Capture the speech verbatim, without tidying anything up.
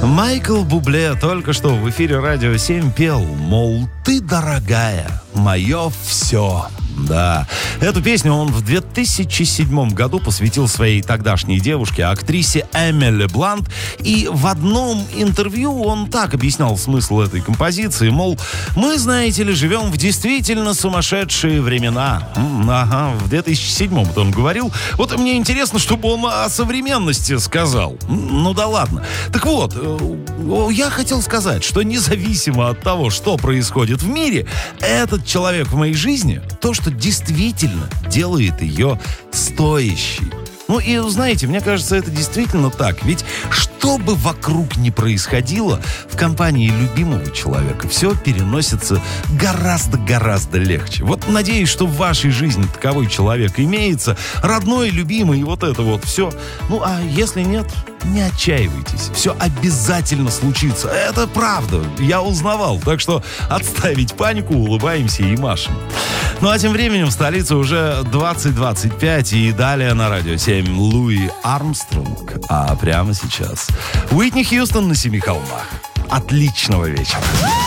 Майкл Бубле только что в эфире Радио семь пел, мол, ты, дорогая, мое все. Да, эту песню он в две тысячи седьмом году посвятил своей тогдашней девушке, актрисе Эмили Блант. И в одном интервью он так объяснял смысл этой композиции, мол, мы, знаете ли, живем в действительно сумасшедшие времена. Ага, в две тысячи седьмом он говорил. Вот мне интересно, чтобы он о современности сказал. Ну да ладно. Так вот, я хотел сказать, что независимо от того, что происходит в мире, этот человек в моей жизни, то, что действительно делает ее стоящей. Ну и, знаете, мне кажется, это действительно так. Ведь что бы вокруг ни происходило, в компании любимого человека все переносится гораздо-гораздо легче. Вот надеюсь, что в вашей жизни таковой человек имеется, родной, любимый, и вот это вот все. Ну а если нет, не отчаивайтесь. Все обязательно случится. Это правда. Я узнавал. Так что отставить панику, улыбаемся и машем. Ну а тем временем в столице уже двадцать двадцать пять, и далее на Радио семь Луи Армстронг. А прямо сейчас Уитни Хьюстон на Семи холмах. Отличного вечера.